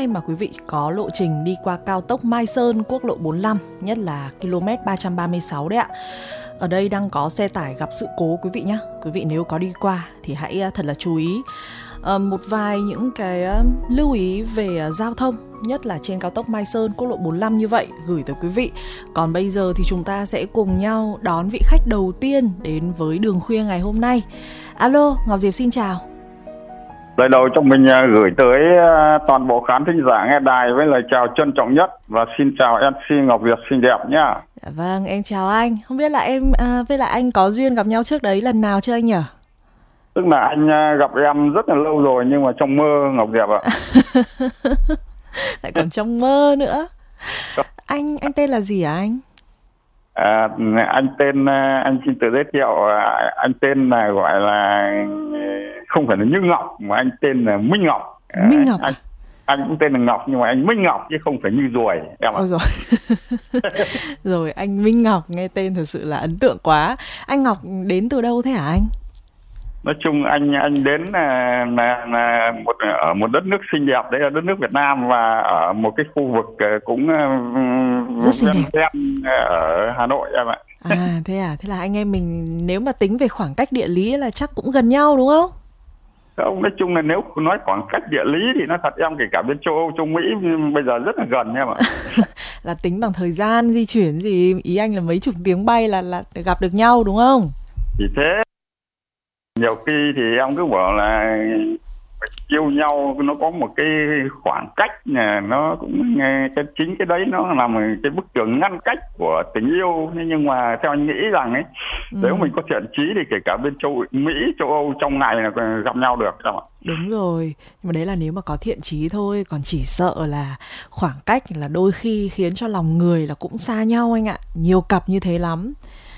ai mà quý vị có lộ trình đi qua cao tốc Mai Sơn, quốc lộ 45, nhất là km 336 đấy ạ. Ở đây đang có xe tải gặp sự cố quý vị nhé. Quý vị nếu có đi qua thì hãy thật là chú ý. Một vài những cái lưu ý về giao thông, nhất là trên cao tốc Mai Sơn, quốc lộ 45 như vậy, gửi tới quý vị. Còn bây giờ thì chúng ta sẽ cùng nhau đón vị khách đầu tiên đến với Đường Khuya ngày hôm nay. Alo, Ngọc Diệp xin chào. Lời đầu cho mình gửi tới toàn bộ khán thính giả nghe đài với lời chào trân trọng nhất và xin chào MC Ngọc Diệp xinh đẹp nhá. Dạ vâng, em chào anh. Không biết là em với lại anh có duyên gặp nhau trước đấy lần nào chưa anh nhỉ? Tức là anh gặp em rất là lâu rồi nhưng mà trong mơ Ngọc Diệp ạ. Lại còn trong mơ nữa. Anh tên là gì hả anh? Anh xin tự giới thiệu, anh tên là gọi là không phải là Như Ngọc mà anh tên là Minh Ngọc. Minh Ngọc. Anh cũng tên là Ngọc nhưng mà anh Minh Ngọc chứ không phải như ruồi em ạ. Ôi rồi. Rồi anh Minh Ngọc nghe tên thật sự là ấn tượng quá. Anh Ngọc đến từ đâu thế hả anh? Nói chung anh đến là ở một đất nước xinh đẹp, đấy là đất nước Việt Nam, và ở một cái khu vực cũng rất xinh đẹp ở Hà Nội em ạ. Thế là anh em mình nếu mà tính về khoảng cách địa lý là chắc cũng gần nhau đúng không? Không, nói chung là nếu nói khoảng cách địa lý thì nó thật em kể cả bên châu Âu, châu Mỹ bây giờ rất là gần em ạ. Là tính bằng thời gian di chuyển gì, ý anh là mấy chục tiếng bay là gặp được nhau đúng không? Thì thế. Nhiều khi thì em cứ bảo là yêu nhau nó có một cái khoảng cách nè, nó cũng chính cái đấy nó là một cái bức tường ngăn cách của tình yêu. Nhưng mà theo anh nghĩ rằng ấy, nếu mình có thiện chí thì kể cả bên châu Mỹ, châu Âu trong ngày là gặp nhau được không ạ? Đúng rồi, nhưng mà đấy là nếu mà có thiện chí thôi, còn chỉ sợ là khoảng cách là đôi khi khiến cho lòng người là cũng xa nhau anh ạ. Nhiều cặp như thế lắm.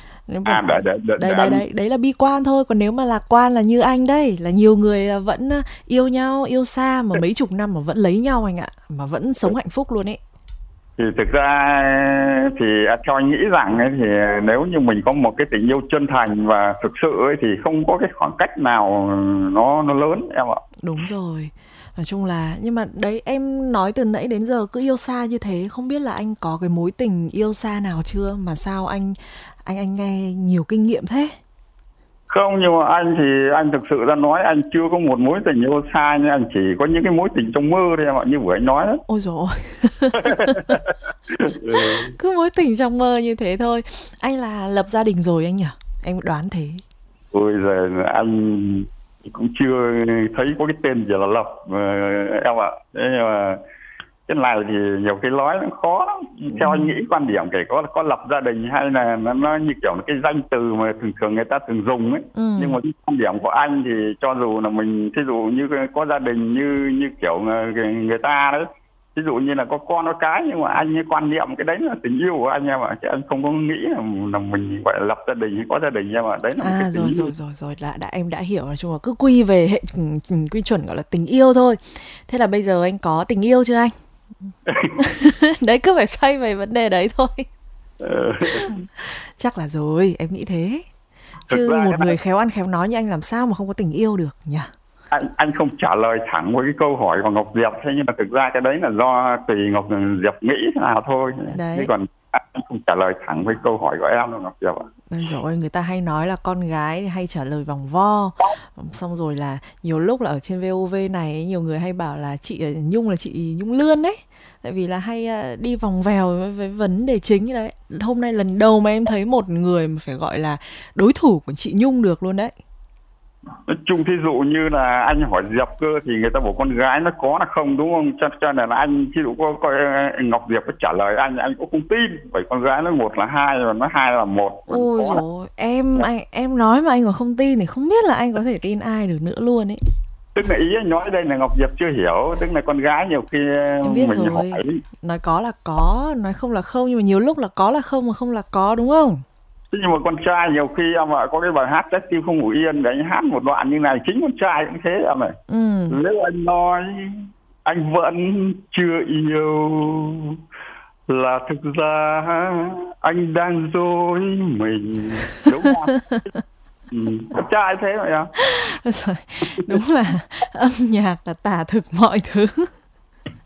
Đấy là bi quan thôi. Còn nếu mà lạc quan là như anh đây, là nhiều người vẫn yêu nhau, yêu xa mà mấy chục năm mà vẫn lấy nhau anh ạ, mà vẫn sống hạnh phúc luôn ấy. Thì thực ra thì theo anh nghĩ rằng ấy, thì nếu như mình có một cái tình yêu chân thành và thực sự ấy, thì không có cái khoảng cách nào nó lớn em ạ. Đúng rồi. Nói chung là, nhưng mà đấy em nói từ nãy đến giờ cứ yêu xa như thế, không biết là anh có cái mối tình yêu xa nào chưa mà sao anh nghe nhiều kinh nghiệm thế? Không, nhưng mà anh thì anh thực sự ra nói anh chưa có một mối tình yêu xa, nhưng anh chỉ có những cái mối tình trong mơ thôi em ạ, như vừa anh nói đó. Ôi dồi ôi. Cứ mối tình trong mơ như thế thôi. Anh là lập gia đình rồi anh nhỉ? Em đoán thế. Ôi giời, anh cũng chưa thấy có cái tên gì là lập em ạ. Thế nhưng mà cái này thì nhiều cái nói nó khó lắm. Theo anh nghĩ quan điểm kể có lập gia đình hay là nó như kiểu là cái danh từ mà thường người ta thường dùng ấy. Nhưng mà cái quan điểm của anh thì cho dù là mình thí dụ như có gia đình như kiểu người ta đấy, ví dụ như là có con có cái, nhưng mà anh quan niệm cái đấy là tình yêu của anh em ạ, chứ anh không có nghĩ là mình gọi là lập gia đình hay có gia đình em ạ. Đấy là một cái tình yêu. Rồi em đã hiểu. Nói chung là cứ quy về hệ quy chuẩn gọi là tình yêu thôi. Thế là bây giờ anh có tình yêu chưa anh? Đấy, cứ phải xoay về vấn đề đấy thôi. Chắc là rồi, em nghĩ thế. Chứ một người khéo ăn khéo nói như anh làm sao mà không có tình yêu được nhỉ? Anh không trả lời thẳng với cái câu hỏi của Ngọc Diệp, thế nhưng mà thực ra cái đấy là do tùy Ngọc Diệp nghĩ thế nào thôi. Đấy. Thế còn anh không trả lời thẳng với câu hỏi của em đâu Ngọc Diệp ạ. Bây giờ người ta hay nói là con gái hay trả lời vòng vo. Xong rồi là nhiều lúc là ở trên VOV này ấy, nhiều người hay bảo là chị Nhung là chị Nhung Lươn đấy. Tại vì là hay đi vòng vèo với vấn đề chính đấy. Hôm nay lần đầu mà em thấy một người mà phải gọi là đối thủ của chị Nhung được luôn đấy. Nói chung thí dụ như là anh hỏi Diệp cơ thì người ta bảo con gái nó có là không, đúng không? Cho nên là anh thí dụ có Ngọc Diệp có trả lời anh cũng không tin. Bởi con gái nó 1 là 2 và nó 2 là 1. Ôi dồi, em nói mà anh còn không tin thì không biết là anh có thể tin ai được nữa luôn ấy. Tức là ý anh nói đây là Ngọc Diệp chưa hiểu, tức là con gái nhiều khi em biết mình rồi. hỏi. Nói có là có, nói không là không, nhưng mà nhiều lúc là có là không mà không là có, đúng không? Thế nhưng mà con trai nhiều khi em ạ, có cái bài hát Trái tim không ngủ yên để anh hát một đoạn như này, chính con trai cũng thế em ạ. Nếu anh nói anh vẫn chưa yêu là thực ra anh đang dối mình, đúng không? Con trai thế mà em. Đúng là âm nhạc là tả thực mọi thứ.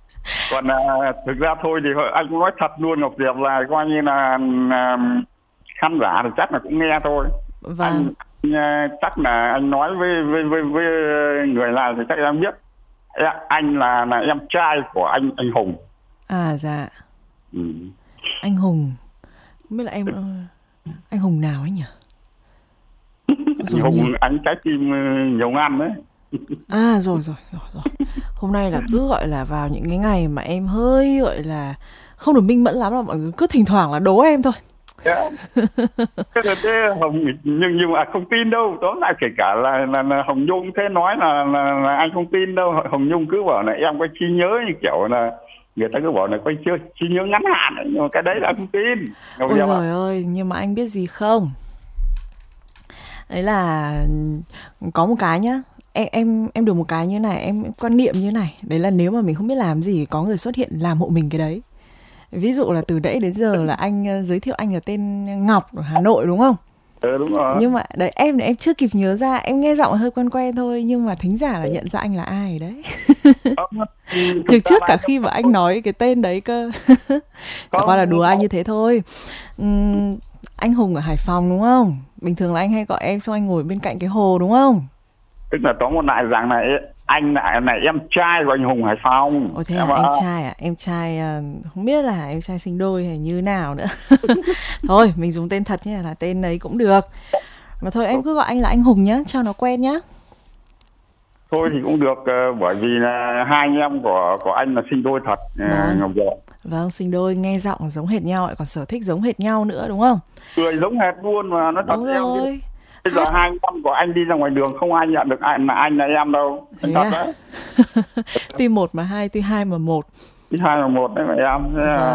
Còn thực ra thôi thì anh cũng nói thật luôn, Ngọc Diệp là coi như là khán giả thì chắc là cũng nghe thôi. Vâng. Chắc là anh nói với người này thì chắc em biết. Anh là em trai của anh Hùng. À dạ. Ừ. Anh Hùng. Không biết là em anh Hùng nào ấy nhỉ? Anh Hùng, anh trái tim nhiều ngăn đấy. À rồi. Hôm nay là cứ gọi là vào những cái ngày mà em hơi gọi là không được minh mẫn lắm, là mọi người cứ thỉnh thoảng là đố em thôi. Thế Hồng nhưng mà không tin đâu. Tóm lại kể cả là Hồng Nhung thế nói là anh không tin đâu. Hồng Nhung cứ bảo là em có trí nhớ như kiểu là người ta cứ bảo là có trí nhớ ngắn hạn ấy, nhưng mà cái đấy là không tin. Ôi trời ơi, nhưng mà anh biết gì không? Đấy là có một cái nhá, em được một cái như này, em quan niệm như này, đấy là nếu mà mình không biết làm gì, có người xuất hiện làm hộ mình cái đấy. Ví dụ là từ nãy đến giờ là anh giới thiệu anh là tên Ngọc ở Hà Nội đúng không? Đúng rồi. Nhưng mà đấy em chưa kịp nhớ ra, em nghe giọng hơi quen quen thôi, nhưng mà thính giả là nhận ra anh là ai đấy. Trước cả khi mà anh nói cái tên đấy cơ. Chẳng qua là đùa anh như thế thôi. Anh Hùng ở Hải Phòng đúng không? Bình thường là anh hay gọi em xong anh ngồi bên cạnh cái hồ đúng không? Tức là tóm một lại rằng này, anh này em trai của anh Hùng Hải Phòng. Ồ thế là em trai à? Em trai không biết là em trai sinh đôi hay như nào nữa. Thôi mình dùng tên thật nhé, là tên ấy cũng được. Mà thôi em cứ gọi anh là anh Hùng nhá, cho nó quen nhá. Thôi thì cũng được, bởi vì là hai anh em của anh là sinh đôi thật. Ngọc Diệp. Vâng, sinh đôi, nghe giọng giống hệt nhau, lại còn sở thích giống hệt nhau nữa đúng không? Cười giống hệt luôn mà nó thật. Đúng rồi. Bây giờ hai anh em của anh đi ra ngoài đường không ai nhận được anh là em đâu. Thế à? Đấy. Tuy một mà hai, tuy hai mà một. Tuy hai mà một đấy mà em.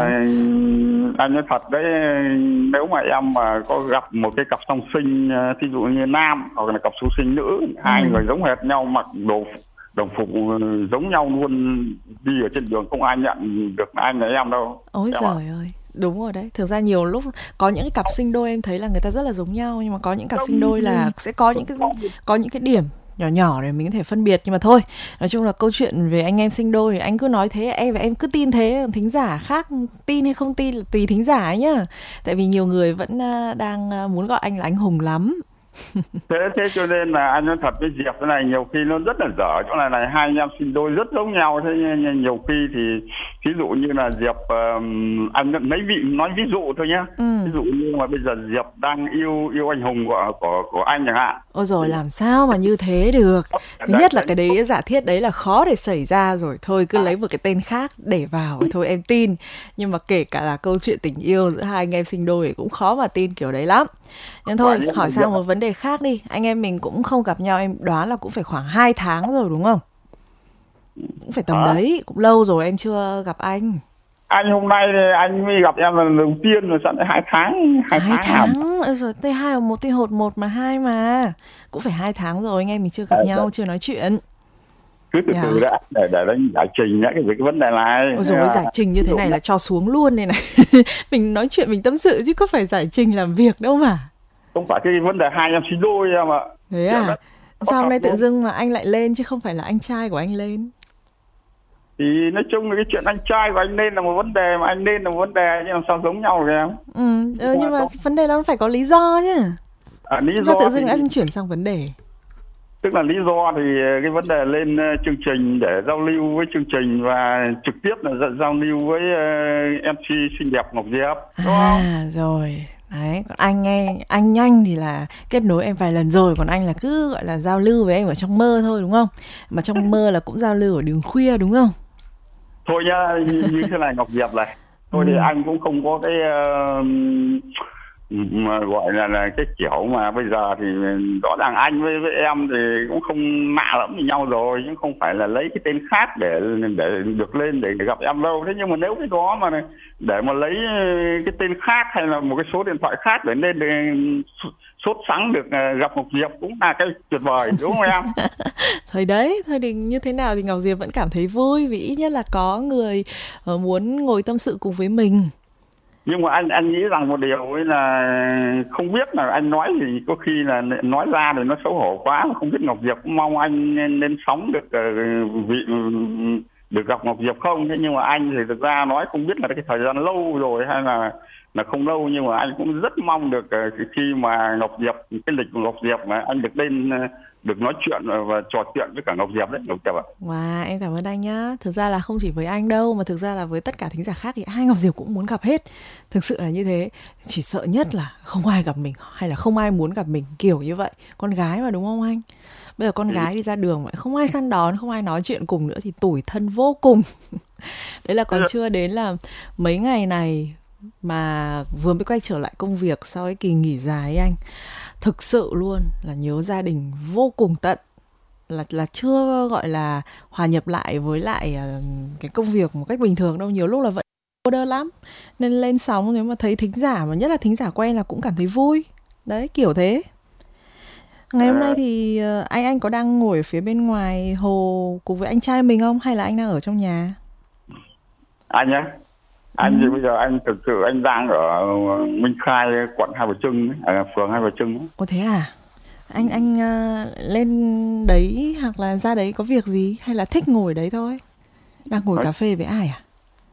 Anh nói thật đấy, nếu mà em mà có gặp một cái cặp song sinh, thí dụ như nam hoặc là cặp song sinh nữ, hai người giống hệt nhau, mặc đồng phục giống nhau luôn, đi ở trên đường không ai nhận được anh là em đâu. Ôi giời ơi. Đúng rồi đấy, thực ra nhiều lúc có những cái cặp sinh đôi em thấy là người ta rất là giống nhau, nhưng mà có những cặp sinh đôi là sẽ có những cái điểm nhỏ nhỏ để mình có thể phân biệt. Nhưng mà thôi, nói chung là câu chuyện về anh em sinh đôi thì anh cứ nói thế, em cứ tin thế, thính giả khác tin hay không tin là tùy thính giả ấy nhá. Tại vì nhiều người vẫn đang muốn gọi anh là anh Hùng lắm. Thế cho nên là anh nói thật với Diệp cái này, nhiều khi nó rất là dở chỗ này hai anh em sinh đôi rất giống nhau. Thế nhiều khi thì ví dụ như là Diệp, anh nói ví dụ thôi nhá. Ví dụ như mà bây giờ Diệp đang yêu anh Hùng của anh chẳng hạn. Ôi rồi làm sao mà như thế được. Thứ nhất là cái đấy, giả thiết đấy là khó để xảy ra rồi. Thôi cứ lấy một cái tên khác để vào thôi em tin. Nhưng mà kể cả là câu chuyện tình yêu giữa hai anh em sinh đôi thì cũng khó mà tin kiểu đấy lắm. Nhưng thôi, hỏi sang một vấn đề khác đi. Anh em mình cũng không gặp nhau, em đoán là cũng phải khoảng 2 tháng rồi đúng không? Cũng phải tầm đấy, cũng lâu rồi em chưa gặp anh. Anh hôm nay thì anh mới gặp em lần đầu tiên rồi, sẵn 2 tháng. 2 tháng. Rồi T2 là 1 thì hột 1 mà 2 mà. Cũng phải 2 tháng rồi, anh em mình chưa gặp nhau, chưa nói chuyện. Cứ từ từ đã, để đánh giải trình cái vấn đề này. Ôi dồi, giải trình như thế này là cho xuống luôn đây này. Mình nói chuyện mình tâm sự chứ có phải giải trình làm việc đâu mà. Không phải cái vấn đề hai em sinh đôi em ạ. Thế à? Sao hôm nay tự dưng mà anh lại lên chứ không phải là anh trai của anh lên? Thì nói chung là cái chuyện anh trai của anh lên là một vấn đề, mà anh lên là một vấn đề, nhưng làm sao giống nhau rồi em? Nhưng mà vấn đề là nó phải có lý do chứ. Lý do tự dưng anh chuyển sang vấn đề. Tức là lý do thì cái vấn đề lên chương trình để giao lưu với chương trình và trực tiếp là giao lưu với MC xinh đẹp Ngọc Diệp. Rồi. Đấy, còn anh nhanh thì là kết nối em vài lần rồi, còn anh là cứ gọi là giao lưu với em ở trong mơ thôi đúng không? Mà trong mơ là cũng giao lưu ở đường khuya đúng không? Thôi nhá, như thế này Ngọc Diệp này. Thôi thì anh cũng không có cái mà gọi là cái kiểu mà bây giờ thì rõ ràng anh với em thì cũng không lạ lẫm với nhau rồi, nhưng không phải là lấy cái tên khác để được lên để gặp em đâu. Thế nhưng mà nếu cái đó mà để mà lấy cái tên khác hay là một cái số điện thoại khác để lên để sốt sắng được gặp Ngọc Diệp cũng là cái tuyệt vời đúng không em? Thôi thì như thế nào thì Ngọc Diệp vẫn cảm thấy vui, vì ít nhất là có người muốn ngồi tâm sự cùng với mình. Nhưng mà anh nghĩ rằng một điều ấy là không biết là anh nói thì có khi là nói ra thì nó xấu hổ quá, không biết Ngọc Diệp cũng mong anh nên sóng được được gặp Ngọc Diệp không. Thế nhưng mà anh thì thực ra nói không biết là cái thời gian lâu rồi hay là không lâu, nhưng mà anh cũng rất mong được khi mà Ngọc Diệp, cái lịch của Ngọc Diệp mà anh được lên được nói chuyện và trò chuyện với cả Ngọc Diệp đấy, Ngọc Diệp ạ. Wow, em cảm ơn anh nhá. Thực ra là không chỉ với anh đâu, mà thực ra là với tất cả thính giả khác thì ai Ngọc Diệp cũng muốn gặp hết. Thực sự là như thế. Chỉ sợ nhất là không ai gặp mình, hay là không ai muốn gặp mình, kiểu như vậy. Con gái mà, đúng không anh? Bây giờ con gái đi ra đường mà không ai săn đón, không ai nói chuyện cùng nữa thì tủi thân vô cùng. Đấy là còn chưa đến là mấy ngày này mà vừa mới quay trở lại công việc sau cái kỳ nghỉ dài ấy anh. Thực sự luôn là nhớ gia đình vô cùng tận. Là chưa gọi là hòa nhập lại với lại cái công việc một cách bình thường đâu. Nhiều lúc là vẫn cô đơn lắm. Nên lên sóng nếu mà thấy thính giả, mà nhất là thính giả quen là cũng cảm thấy vui. Đấy, kiểu thế. Ngày hôm nay thì anh có đang ngồi ở phía bên ngoài hồ cùng với anh trai mình không? Hay là anh đang ở trong nhà? Anh á, anh thì bây giờ anh thực sự anh đang ở Minh Khai, quận Hai Bà Trưng, phường Hai Bà Trưng. Ồ thế à? Anh lên đấy hoặc là ra đấy có việc gì, hay là thích ngồi đấy thôi? Đang ngồi cà phê với ai à?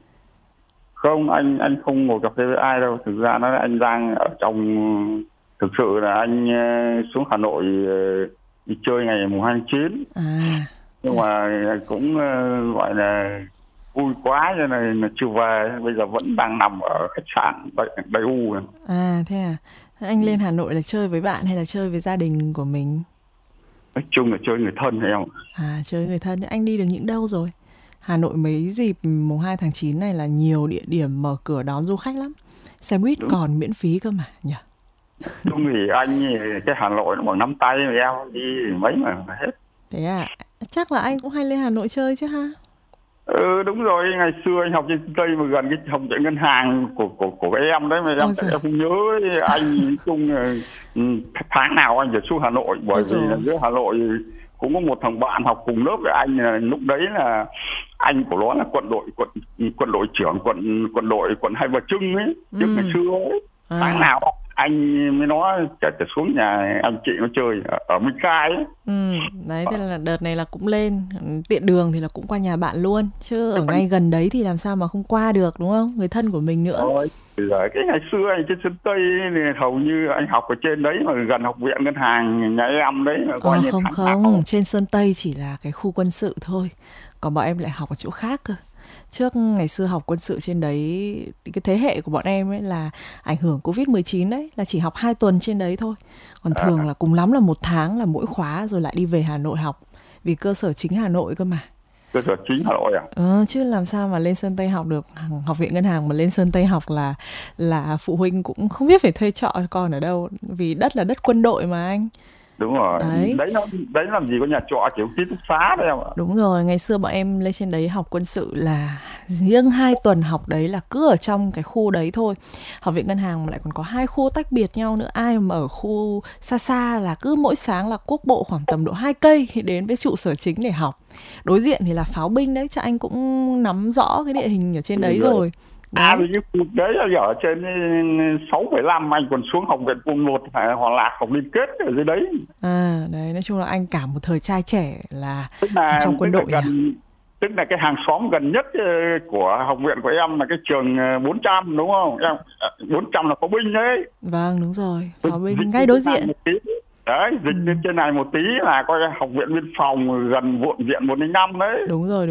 Không, anh không ngồi cà phê với ai đâu. Thực ra nó anh đang ở trong, thực sự là anh xuống Hà Nội đi chơi ngày mùng 2/9. Nhưng mà cũng gọi là vui quá cho nên là chưa về. Bây giờ vẫn đang nằm ở khách sạn Đại U. Thế à? Anh lên Hà Nội là chơi với bạn hay là chơi với gia đình của mình? Nói chung là chơi người thân hay không? Chơi người thân. Anh đi được những đâu rồi? Hà Nội mấy dịp mùng 2/9 này là nhiều địa điểm mở cửa đón du khách lắm. Xe buýt còn miễn phí cơ mà nhỉ? Đúng thì anh cái Hà Nội nó bằng nắm tay mà em đi mấy mà hết. Thế à? Chắc là anh cũng hay lên Hà Nội chơi chứ ha? Đúng rồi, ngày xưa anh học trên Tây mà gần cái học viện ngân hàng của cái em đấy mà em không nhớ anh. Chung tháng nào anh phải xuống Hà Nội, bởi vì là giữa Hà Nội cũng có một thằng bạn học cùng lớp với anh, lúc đấy là anh của nó là quận đội trưởng quận đội quận Hai Bà Trưng ấy, trước ngày xưa ấy. Tháng nào anh mới nói chạy xuống nhà anh chị nó chơi ở Minh Khai ấy. Đấy, thế là đợt này là cũng lên tiện đường thì là cũng qua nhà bạn luôn, chứ ở ngay gần đấy thì làm sao mà không qua được, đúng không? Người thân của mình nữa. Rồi cái ngày xưa anh trên Sơn Tây thì hầu như anh học ở trên đấy, mà gần học viện ngân hàng nhà em đấy. Không, trên Sơn Tây chỉ là cái khu quân sự thôi, còn bọn em lại học ở chỗ khác cơ. Trước ngày xưa học quân sự trên đấy, cái thế hệ của bọn em ấy là ảnh hưởng Covid-19 đấy, là chỉ học 2 tuần trên đấy thôi. Còn thường là cùng lắm là 1 tháng là mỗi khóa rồi lại đi về Hà Nội học. Vì cơ sở chính Hà Nội cơ mà. Cơ sở chính Hà Nội à? Chứ làm sao mà lên Sơn Tây học được. Học viện ngân hàng mà lên Sơn Tây học là phụ huynh cũng không biết phải thuê trọ cho con ở đâu. Vì đất là đất quân đội mà anh. Đúng rồi. Đấy làm gì có nhà trọ kiểu ký túc xá đấy em ạ. Đúng rồi, ngày xưa bọn em lên trên đấy học quân sự là riêng 2 tuần học đấy là cứ ở trong cái khu đấy thôi. Học viện ngân hàng mà lại còn có 2 khu tách biệt nhau nữa. Ai mà ở khu xa xa là cứ mỗi sáng là quốc bộ khoảng tầm độ 2 cây thì đến với trụ sở chính để học. Đối diện thì là pháo binh đấy, chắc anh cũng nắm rõ cái địa hình ở trên đấy rồi. Vì cái khu đấy là ở trên 6,5, anh còn xuống học viện Quân 1 phải Hòa Lạc học liên kết ở dưới đấy. Đấy, nói chung là anh cả một thời trai trẻ là trong quân đội tức là cái hàng xóm gần nhất của học viện của em là cái trường 400, đúng không? 400 là pháo binh đấy. Vâng, đúng rồi, pháo binh ngay đối diện. Đấy, dịch trên này một tí là coi học viện biên phòng gần viện 105 đấy. Đúng rồi.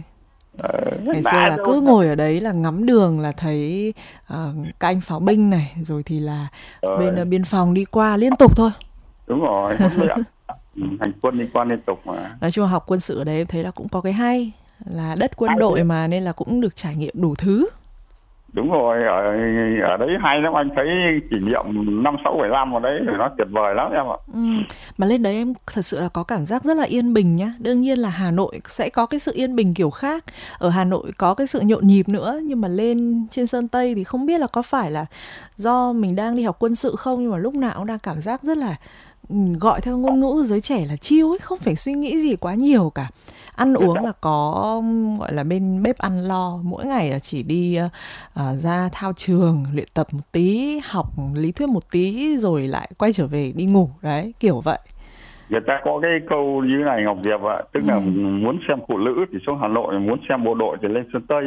Ngày xưa là cứ ngồi ở đấy là ngắm đường là thấy các anh pháo binh này, rồi thì là bên biên phòng đi qua liên tục thôi. Đúng rồi, hành quân đi qua liên tục mà. Nói chung học quân sự ở đấy em thấy là cũng có cái hay là đất quân đội mà, nên là cũng được trải nghiệm đủ thứ. Đúng rồi, ở đấy hay lắm, anh thấy kỷ niệm 5-6-7 năm ở đấy thì nó tuyệt vời lắm em ạ. Mà lên đấy em thật sự là có cảm giác rất là yên bình nhá. Đương nhiên là Hà Nội sẽ có cái sự yên bình kiểu khác. Ở Hà Nội có cái sự nhộn nhịp nữa, nhưng mà lên trên Sơn Tây thì không biết là có phải là do mình đang đi học quân sự không, nhưng mà lúc nào cũng đang cảm giác rất là, gọi theo ngôn ngữ giới trẻ là chill ấy, không phải suy nghĩ gì quá nhiều cả. Ăn uống là có gọi là bên bếp ăn lo, mỗi ngày là chỉ đi ra thao trường luyện tập một tí, học lý thuyết một tí rồi lại quay trở về đi ngủ, đấy kiểu vậy. người ta có cái câu như này Ngọc Diệp ạ, tức là muốn xem phụ nữ thì xuống Hà Nội, muốn xem bộ đội thì lên Sơn Tây.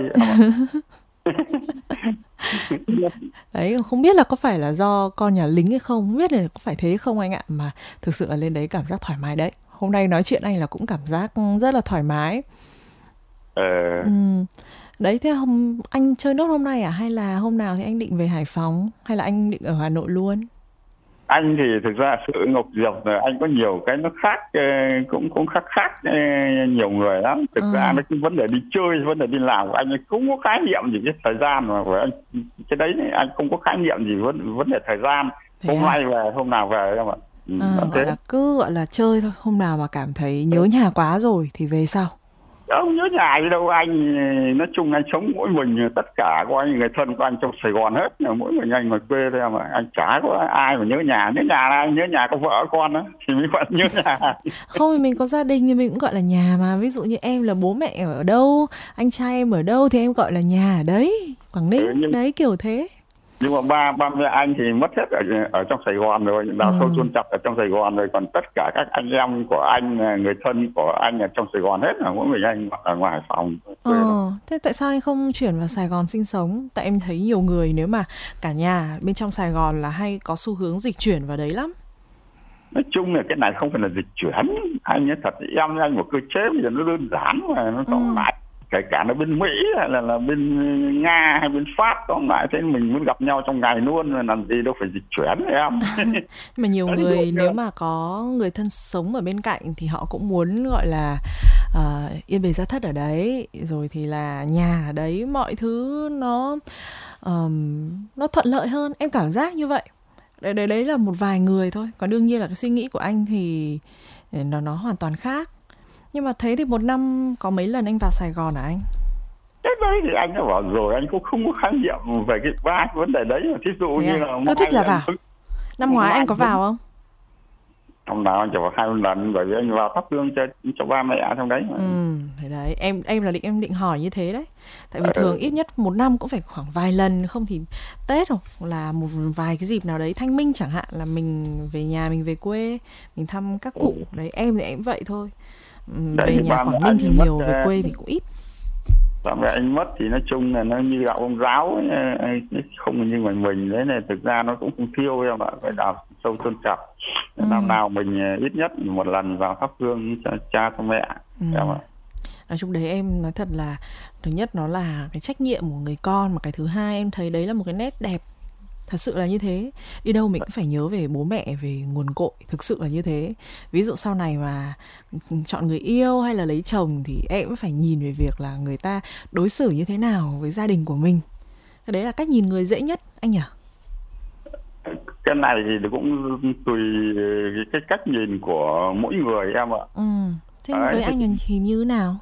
Đấy, không biết là có phải là do con nhà lính hay không biết là có phải thế không anh ạ, mà thực sự là lên đấy cảm giác thoải mái đấy. Hôm nay nói chuyện anh là cũng cảm giác rất là thoải mái. Đấy, thế anh chơi nốt hôm nay à, hay là hôm nào thì anh định về Hải Phòng, hay là anh định ở Hà Nội luôn? Anh thì thực ra sự Ngọc Diệp là anh có nhiều cái nó khác, cũng khác nhiều người lắm. Thực ra nó cái vấn đề đi chơi, vấn đề đi làm của anh không có khái niệm gì cái thời gian mà của anh. Cái đấy anh không có khái niệm gì vấn đề thời gian. Hôm nay về, hôm nào về em ạ. Gọi là cứ gọi là chơi thôi, hôm nào mà cảm thấy nhớ nhà quá rồi thì về sau. Không nhớ nhà gì đâu anh, nói chung anh sống mỗi mình, tất cả của anh người thân của anh trong Sài Gòn hết, mỗi mình anh ngoài quê thôi mà anh chả có ai mà nhớ nhà là anh nhớ nhà có vợ con đó thì mới gọi nhớ nhà. Không, mình có gia đình thì mình cũng gọi là nhà mà, ví dụ như em là bố mẹ ở đâu, anh trai em ở đâu thì em gọi là nhà ở đấy, Quảng Ninh đấy, kiểu thế. Nhưng mà ba mẹ anh thì mất hết ở trong Sài Gòn rồi, đào sâu chôn chặt ở trong Sài Gòn rồi, còn tất cả các anh em của anh, người thân của anh ở trong Sài Gòn hết, là mỗi mình anh ở ngoài Hải Phòng. Thế tại sao anh không chuyển vào Sài Gòn sinh sống? Tại em thấy nhiều người nếu mà cả nhà bên trong Sài Gòn là hay có xu hướng dịch chuyển vào đấy lắm. Nói chung là cái này không phải là dịch chuyển anh ấy, thật em anh một cơ chế bây giờ nó đơn giản mà nó tóm lại, kể cả nó bên Mỹ hay là bên Nga hay bên Pháp, tóm lại thế mình muốn gặp nhau trong ngày luôn, làm gì đâu phải dịch chuyển em. Mà nhiều người nếu mà có người thân sống ở bên cạnh thì họ cũng muốn gọi là yên bề gia thất ở đấy, rồi thì là nhà ở đấy, mọi thứ nó thuận lợi hơn, em cảm giác như vậy. Đấy là một vài người thôi, còn đương nhiên là cái suy nghĩ của anh thì nó hoàn toàn khác. Nhưng mà thế thì một năm có mấy lần anh vào Sài Gòn hả anh? Cái đấy thì anh đã bảo rồi, anh cũng không có khái niệm về cái vấn đề đấy. Thí dụ như là cứ thích là vào. Năm ngoái anh có vào không? Hôm nào anh chỉ vào 2 lần, bởi vì anh vào thắp hương cho ba mẹ trong đấy mà. Thế đấy, em định hỏi như thế đấy. Tại vì thường ít nhất một năm cũng phải khoảng vài lần, không thì Tết hoặc là một vài cái dịp nào đấy, Thanh Minh chẳng hạn, là mình về nhà, mình về quê, mình thăm các cụ. Đấy, em thì em vậy thôi. Về nhà Quảng Ninh thì nhiều, về quê thì cũng ít. Ba mẹ anh mất thì nói chung là nó như đạo Công giáo ấy, không như mình đấy này, thực ra nó cũng không thiêu em ạ, phải đào sâu chôn chặt. Năm nào mình ít nhất một lần vào thắp hương cho cha cho mẹ em ạ. Nói chung đấy, em nói thật là thứ nhất nó là cái trách nhiệm của người con, mà cái thứ hai em thấy đấy là một cái nét đẹp. Thật sự là như thế. Đi đâu mình cũng phải nhớ về bố mẹ, về nguồn cội. Thực sự là như thế. Ví dụ sau này mà chọn người yêu hay là lấy chồng thì em cũng phải nhìn về việc là người ta đối xử như thế nào với gia đình của mình. Cái đấy là cách nhìn người dễ nhất anh nhỉ? Cái này thì cũng tùy cái cách nhìn của mỗi người em ạ. Thế với anh thì như nào?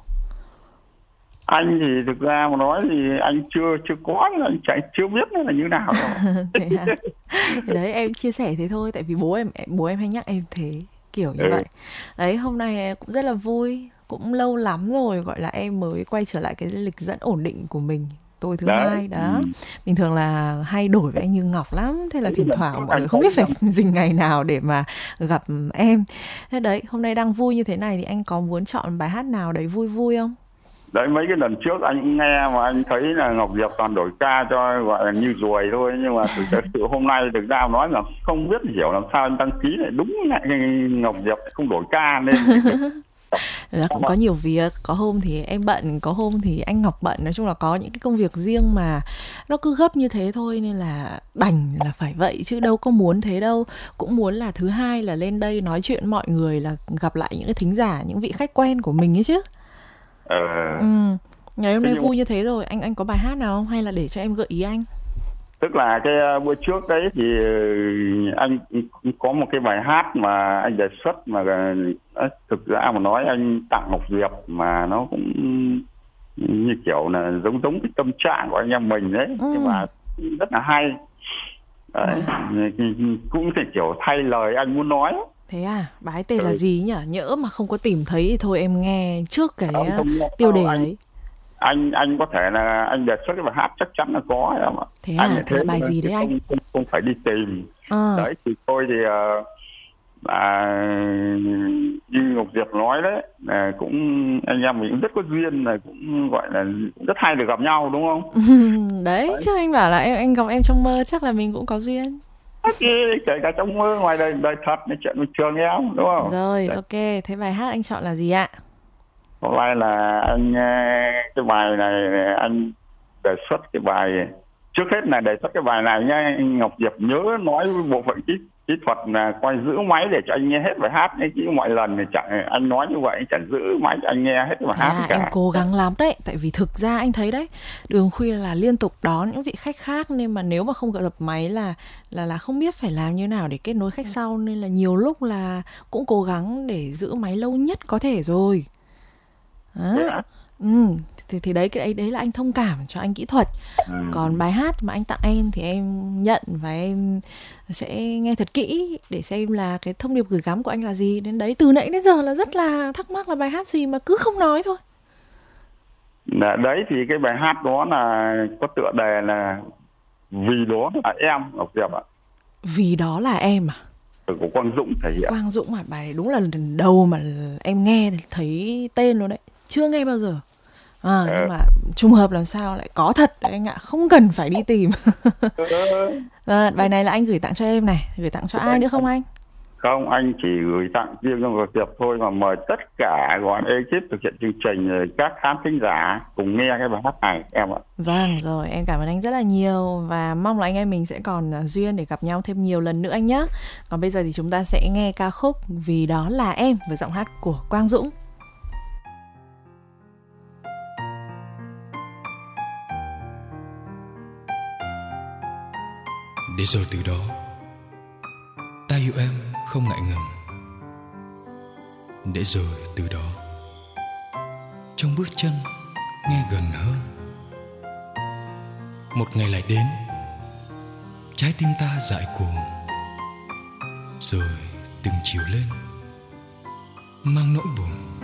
Anh thì thực ra mà nói thì anh chưa có, anh chưa biết là như nào đâu. Đấy, em chia sẻ thế thôi, tại vì bố em hay nhắc em thế, kiểu như vậy. Đấy, hôm nay cũng rất là vui, cũng lâu lắm rồi gọi là em mới quay trở lại cái lịch dẫn ổn định của mình. Tối thứ hai đó. Bình thường là hay đổi với anh Như Ngọc lắm, thế là thỉnh thoảng mọi người không biết phải dình ngày nào để mà gặp em. Thế đấy, hôm nay đang vui như thế này thì anh có muốn chọn bài hát nào đấy vui vui không? Đấy, mấy cái lần trước anh cũng nghe mà anh thấy là Ngọc Diệp toàn đổi ca cho gọi là như ruồi thôi, nhưng mà thực sự hôm nay thực ra nói là không biết hiểu làm sao anh đăng ký lại đúng lại Ngọc Diệp không đổi ca nên là cũng có nhiều việc, có hôm thì em bận, có hôm thì anh Ngọc bận, nói chung là có những cái công việc riêng mà nó cứ gấp như thế thôi, nên là đành là phải vậy chứ đâu có muốn thế đâu. Cũng muốn là thứ hai là lên đây nói chuyện mọi người, là gặp lại những cái thính giả, những vị khách quen của mình ấy chứ. Ngày hôm nay vui như thế rồi, anh có bài hát nào không, hay là để cho em gợi ý anh? Tức là cái bữa trước đấy thì anh có một cái bài hát mà anh đề xuất mà thực ra mà nói anh tặng Ngọc Diệp, mà nó cũng như kiểu là giống cái tâm trạng của anh em mình đấy, nhưng mà rất là hay đấy. Cũng thể kiểu thay lời anh muốn nói. Thế à, bài tên là gì nhỉ? Nhỡ mà không có tìm thấy thì thôi em nghe trước cái tiêu đề đấy. Anh có thể là anh đề xuất cái bài hát chắc chắn là có em ạ. Thế à, thế là bài gì đấy anh? Không phải đi tìm. Đấy thì thôi thì là như Ngọc Diệp nói đấy, là cũng anh em mình cũng rất có duyên, là cũng gọi là cũng rất hay được gặp nhau đúng không? Đấy, chứ anh bảo là anh gặp em trong mơ chắc là mình cũng có duyên. Ok, kể cả trong mơ ngoài đời đời thật này, chuyện bình thường em đúng không? Rồi, Đấy. ok, thế bài hát anh chọn là gì ạ? Hôm nay là anh cái bài này anh đề xuất cái bài, trước hết là đề xuất cái bài này nhá. Anh Ngọc Diệp nhớ nói với bộ phận kỹ thuật là coi giữ máy để cho anh nghe hết bài hát ấy, chứ mọi lần thì chẳng anh nói như vậy, anh chẳng giữ máy cho anh nghe hết bài Thế hát à, cả. em cố gắng lắm đấy, tại vì thực ra anh thấy đấy, đường khuya là liên tục đón những vị khách khác, nên mà nếu mà không gặp dập máy là không biết phải làm như nào để kết nối khách sau, nên là nhiều lúc là cũng cố gắng để giữ máy lâu nhất có thể rồi. Đó. Thế á? Thì đấy, cái đấy là anh thông cảm cho anh kỹ thuật. Ừ. Còn bài hát mà anh tặng em thì em nhận và em sẽ nghe thật kỹ để xem là cái thông điệp gửi gắm của anh là gì. Đến đấy, từ nãy đến giờ là rất là thắc mắc là bài hát gì mà cứ không nói thôi. Đấy thì cái bài hát đó là có tựa đề là Vì Đó Là Em, Ngọc Diệp ạ. Vì Đó Là Em à? Của Quang Dũng thể hiện. Quang Dũng à? Bài này đúng là lần đầu mà em nghe thì thấy tên luôn đấy, chưa nghe bao giờ. Nhưng mà trùng hợp làm sao lại có thật đấy anh ạ, không cần phải đi tìm. Bài này là anh gửi tặng cho em này, gửi tặng cho ai nữa không anh? Không, anh chỉ gửi tặng riêng cho Ngọc Diệp thôi, mà mời tất cả gọi ekip thực hiện chương trình rồi các khán thính giả cùng nghe cái bài hát này em ạ. Vâng, rồi em cảm ơn anh rất là nhiều và mong là anh em mình sẽ còn duyên để gặp nhau thêm nhiều lần nữa anh nhé. Còn bây giờ thì chúng ta sẽ nghe ca khúc Vì Đó Là Em với giọng hát của Quang Dũng. Để rồi từ đó ta yêu em không ngại ngần. Để rồi từ đó trong bước chân nghe gần hơn. Một ngày lại đến, trái tim ta dại cuồng. Rồi từng chiều lên mang nỗi buồn